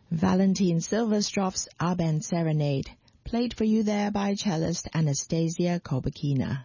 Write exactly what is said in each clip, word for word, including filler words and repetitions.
Valentin Silverstrop's Abend Serenade, played for you there by cellist Anastasia Kobakina.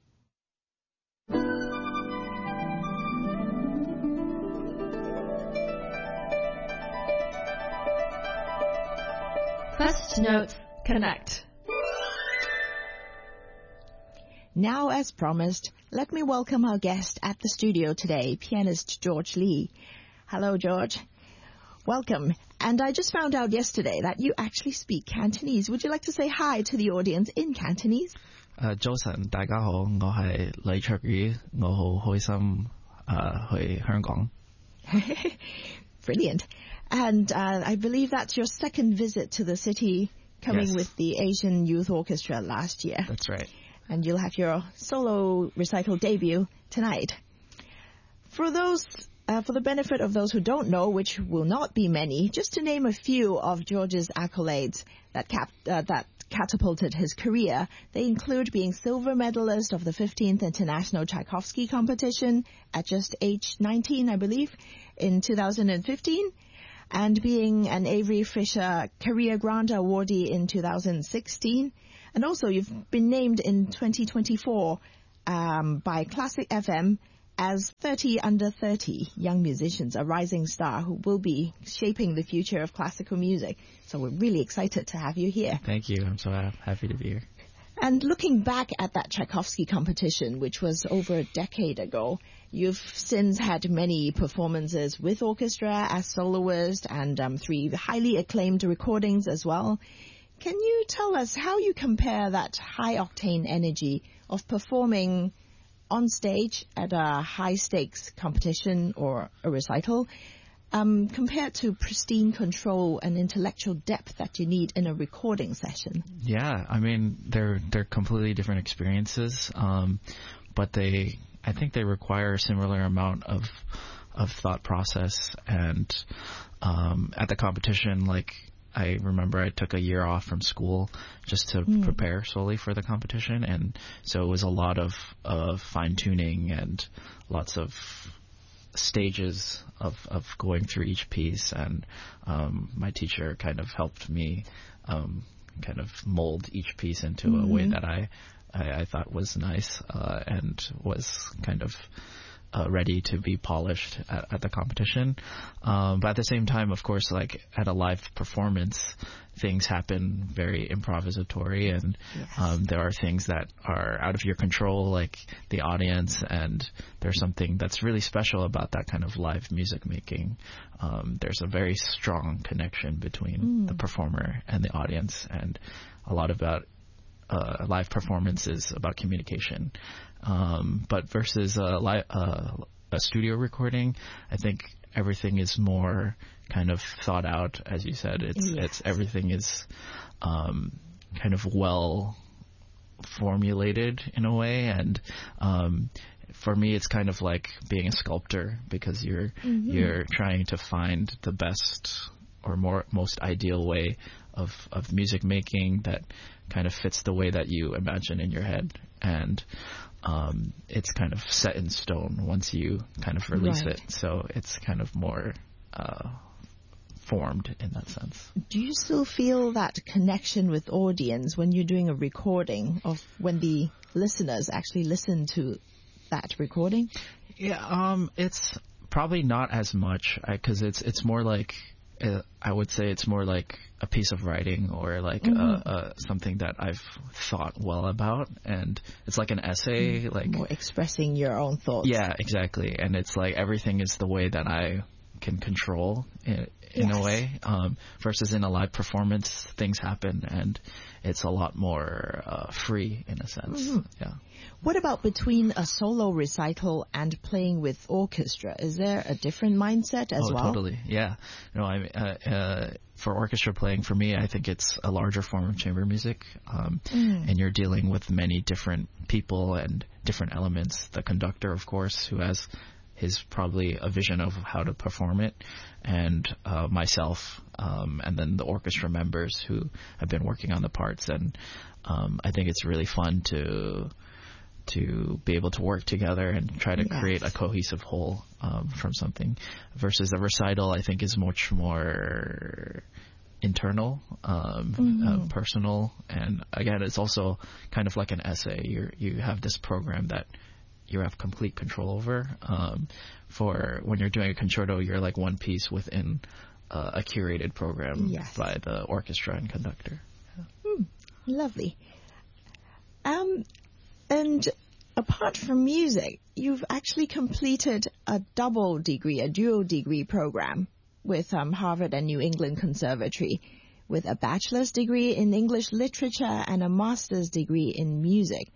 Quest Notes Connect. Now, as promised, let me welcome our guest at the studio today, pianist George Lee. Hello, George. Welcome. And I just found out yesterday that you actually speak Cantonese. Would you like to say hi to the audience in Cantonese? 誒早晨，大家好，我係李卓宇，我好開心誒去香港。 Brilliant. And uh, I believe that's your second visit to the city, coming Yes. with the Asian Youth Orchestra last year. That's right. And you'll have your solo recital debut tonight. For those, uh, for the benefit of those who don't know, which will not be many, just to name a few of George's accolades that cap- uh, that catapulted his career, they include being silver medalist of the fifteenth International Tchaikovsky Competition at just age nineteen, I believe, in two thousand fifteen, and being an Avery Fisher Career Grant awardee in two thousand sixteen. And also, you've been named in twenty twenty-four um, by Classic F M as thirty under thirty young musicians, a rising star who will be shaping the future of classical music. So we're really excited to have you here. Thank you. I'm so ha- happy to be here. And looking back at that Tchaikovsky competition, which was over a decade ago, you've since had many performances with orchestra as soloist and um, three highly acclaimed recordings as well. Can you tell us how you compare that high-octane energy of performing on stage at a high-stakes competition or a recital um, compared to pristine control and intellectual depth that you need in a recording session? Yeah, I mean they're they're completely different experiences, um, but they I think they require a similar amount of of thought process. And um, at the competition, like. I remember I took a year off from school just to mm. prepare solely for the competition, and so it was a lot of, of fine-tuning and lots of stages of, of going through each piece, and um, my teacher kind of helped me um, kind of mold each piece into mm-hmm. a way that I, I, I thought was nice uh, and was kind of Uh, ready to be polished at, at the competition. Um, but at the same time, of course, like at a live performance, things happen very improvisatory, and yes. um, there are things that are out of your control, like the audience, and there's something that's really special about that kind of live music making. Um, there's a very strong connection between mm. the performer and the audience, and a lot about uh, live performance is about communication. Um, but versus a, li- uh, a studio recording, I think everything is more kind of thought out, as you said. It's yes. it's everything is um, kind of well formulated in a way, and um, for me, it's kind of like being a sculptor, because you're mm-hmm. you're trying to find the best or more most ideal way of of music making that kind of fits the way that you imagine in your head, and um, it's kind of set in stone once you kind of release right. it. So it's kind of more uh, formed in that sense. Do you still feel that connection with audience when you're doing a recording, of when the listeners actually listen to that recording? Yeah, um, it's probably not as much, because it's it's more like, uh, I would say it's more like a piece of writing, or like mm-hmm. uh, uh, something that I've thought well about, and it's like an essay, mm-hmm. like more expressing your own thoughts. Yeah, exactly. And it's like everything is the way that I can control it in yes. a way, um, versus in a live performance, things happen, and it's a lot more uh, free in a sense. Mm-hmm. Yeah. What about between a solo recital and playing with orchestra? Is there a different mindset as oh, well? Totally, yeah. No, I uh, uh, for orchestra playing, for me, I think it's a larger form of chamber music, um, mm. and you're dealing with many different people and different elements. The conductor, of course, who has his probably a vision of how to perform it, and uh, myself, um, and then the orchestra members who have been working on the parts. And um, I think it's really fun to to be able to work together and try to Yes. create a cohesive whole um, from something, versus a recital I think is much more internal, um, Mm-hmm. uh, personal, and again it's also kind of like an essay. You you have this program that you have complete control over. Um, for when you're doing a concerto, you're like one piece within uh, a curated program Yes. by the orchestra and conductor. Lovely. Um, and apart from music, you've actually completed a double degree, a dual degree program with um, Harvard and New England Conservatory, with a bachelor's degree in English literature and a master's degree in music.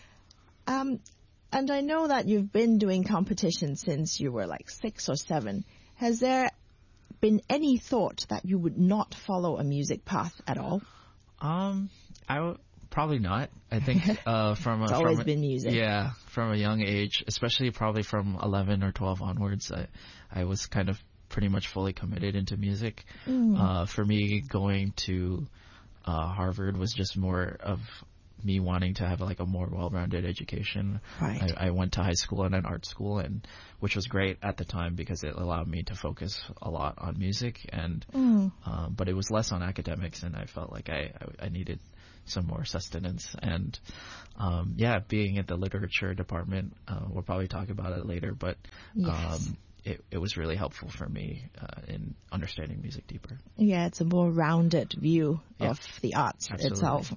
Um, and I know that you've been doing competition since you were like six or seven. Has there been any thought that you would not follow a music path at all? Um, I w- probably not. I think uh, from a, It's from always a- been music. Yeah, from a young age, especially probably from eleven or twelve onwards, I I was kind of pretty much fully committed into music. Uh, for me, going to uh, Harvard was just more of me wanting to have like a more well-rounded education. Right. I, I went to high school and an art school, and which was great at the time because it allowed me to focus a lot on music, and Mm. um, but it was less on academics, and I felt like I, I, I needed some more sustenance. And um, yeah, being at the literature department, uh, we'll probably talk about it later, but Yes. um, it, it was really helpful for me uh, in understanding music deeper. Yeah, it's a more rounded view Yeah. of the arts Absolutely. itself.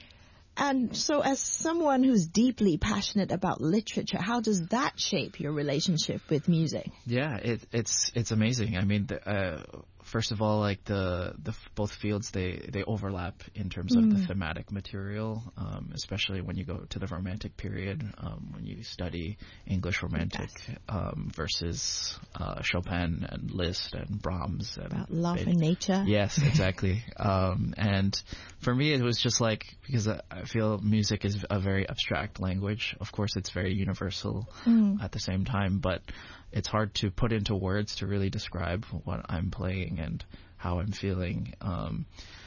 And so as someone who's deeply passionate about literature, how does that shape your relationship with music? Yeah, it, it's it's amazing. I mean, the, uh, first of all, like the the f- both fields they, they overlap in terms of the thematic material, um, especially when you go to the Romantic period, um, when you study English Romantic um, versus uh, Chopin and Liszt and Brahms and About love Beethoven. and nature? Yes, exactly. um, and for me, it was just like, because I, I feel music is a very abstract language. Of course, it's very universal at the same time, but it's hard to put into words to really describe what I'm playing and how I'm feeling. Um,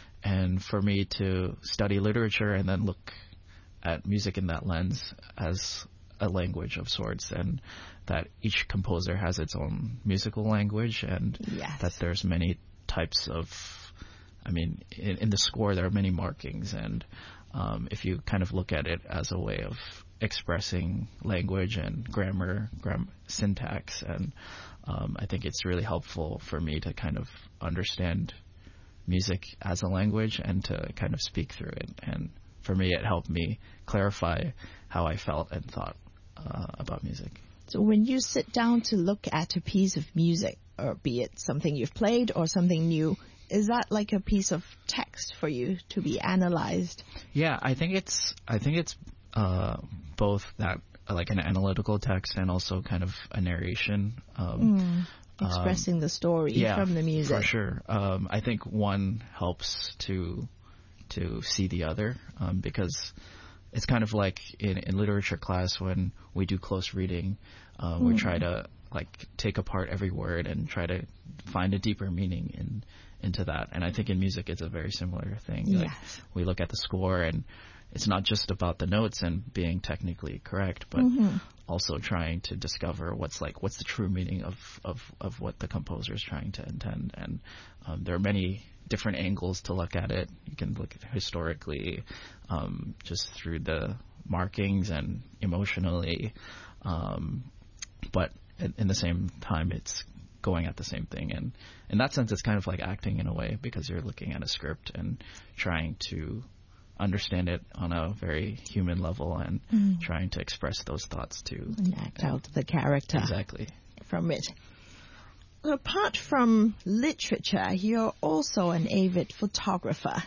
and for me to study literature and then look at music in that lens as a language of sorts, and that each composer has its own musical language, and Yes. that there's many types of, I mean, in, in the score there are many markings, and um, if you kind of look at it as a way of expressing language and grammar, gram- syntax, and um, I think it's really helpful for me to kind of understand music as a language and to kind of speak through it. And for me, it helped me clarify how I felt and thought uh, about music. So when you sit down to look at a piece of music, or be it something you've played or something new, is that like a piece of text for you to be analyzed? Yeah, I think it's I think it's uh, both that, like an analytical text, and also kind of a narration. Um, Expressing the story yeah, from the music. for sure. Um, I think one helps to to see the other, um, because it's kind of like in, in literature class when we do close reading, uh, we try to like take apart every word and try to find a deeper meaning in into that. And I think in music it's a very similar thing. Like, Yes. we look at the score, and it's not just about the notes and being technically correct, but also trying to discover what's like what's the true meaning of of, of what the composer is trying to intend. And um, there are many different angles to look at it. You can look at it historically, um, just through the markings, and emotionally, um, but in, in the same time, it's going at the same thing. And in that sense, it's kind of like acting in a way, because you're looking at a script and trying to understand it on a very human level, and trying to express those thoughts too. And act out the character Exactly. from it. Apart from literature, you're also an avid photographer.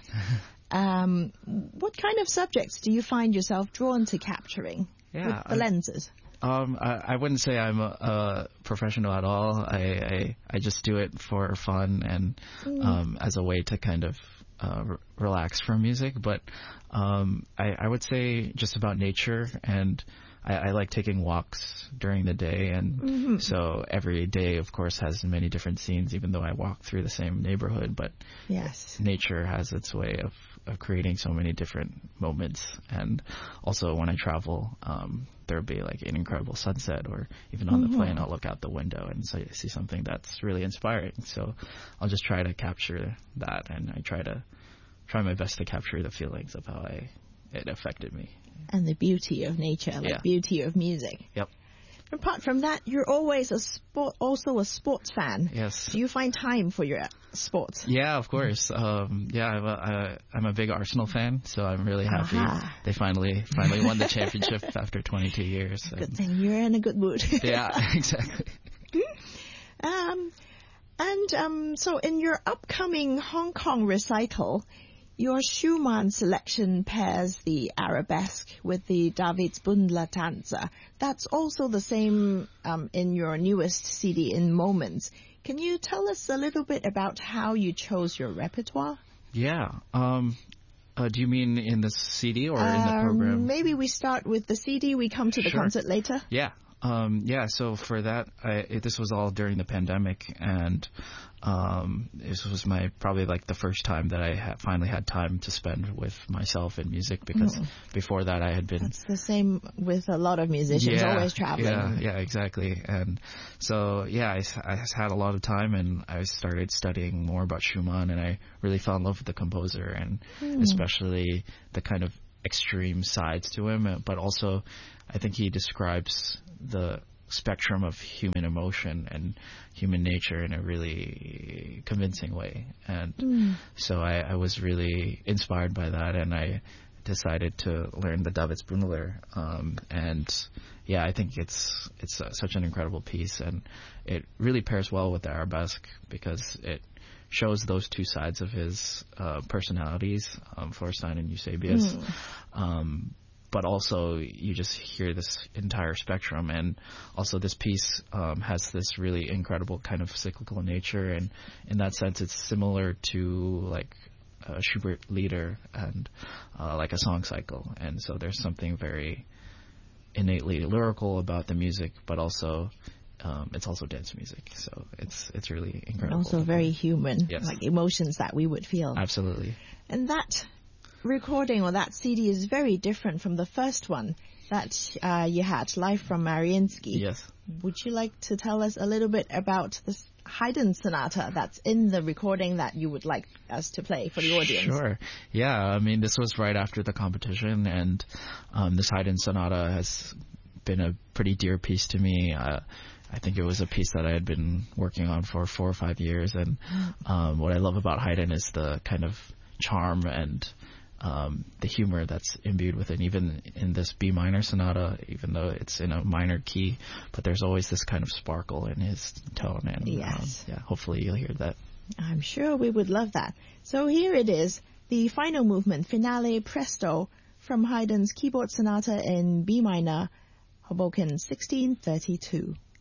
um, what kind of subjects do you find yourself drawn to capturing Yeah, with the I- lenses? Um, I, I wouldn't say I'm a, a professional at all. I, I I just do it for fun and um, as a way to kind of uh, r- relax from music. But um, I, I would say just about nature, and I, I like taking walks during the day, and mm-hmm. so every day, of course, has many different scenes, even though I walk through the same neighborhood. But yes, nature has its way of, of creating so many different moments. And also when I travel, um, there'll be like an incredible sunset, or even on mm-hmm. the plane, I'll look out the window and so see something that's really inspiring. So I'll just try to capture that, and I try to try my best to capture the feelings of how I it affected me. And the beauty of nature, like yeah. beauty of music. Yep. Apart from that, you're always a sport, also a sports fan. Yes. Do you find time for your sports? Yeah, of course. Um, yeah, I'm a, I, I'm a big Arsenal fan, so I'm really happy Aha. they finally finally won the championship after twenty-two years. Good and thing you're in a good mood. Yeah, exactly. um, and um, so in your upcoming Hong Kong recital, your Schumann selection pairs the arabesque with the Davidsbündler Tänze. That's also the same um, in your newest C D, In Moments. Can you tell us a little bit about how you chose your repertoire? Yeah. Um, uh, do you mean in the C D or um, in the program? Maybe we start with the C D. We come to the sure. concert later. Yeah. Um, yeah, so for that, I, it, this was all during the pandemic, and um, this was my probably like the first time that I ha- finally had time to spend with myself and music, because mm. before that I had been... That's the same with a lot of musicians, yeah, always traveling. Yeah, yeah, exactly. And so, yeah, I, I had a lot of time, and I started studying more about Schumann, and I really fell in love with the composer, and mm. especially the kind of extreme sides to him, but also I think he describes the spectrum of human emotion and human nature in a really convincing way. And mm. so I, I was really inspired by that, and I decided to learn the Davidsbündler. Um, and yeah, I think it's it's uh, such an incredible piece, and it really pairs well with the arabesque because it shows those two sides of his uh, personalities, um, Florenstein and Eusebius. Mm. Um, but also you just hear this entire spectrum, and also this piece um, has this really incredible kind of cyclical nature, and in that sense it's similar to like a Schubert Lieder and uh, like a song cycle, and so there's something very innately lyrical about the music, but also um, it's also dance music, so it's it's really incredible. And also very human, yes. like emotions that we would feel. Absolutely. And that recording or that C D is very different from the first one that uh, you had, Live from Mariinsky. Yes. Would you like to tell us a little bit about the Haydn Sonata that's in the recording that you would like us to play for the audience? Sure. Yeah, I mean, this was right after the competition, and um, this Haydn Sonata has been a pretty dear piece to me. Uh, I think it was a piece that I had been working on for four or five years, and um, what I love about Haydn is the kind of charm and Um, the humor that's imbued with it, even in this B minor sonata, even though it's in a minor key, but there's always this kind of sparkle in his tone, and yes. um, yeah, hopefully you'll hear that. I'm sure we would love that. So here it is, the final movement, Finale Presto, from Haydn's keyboard sonata in B minor, Hoboken sixteen thirty-two.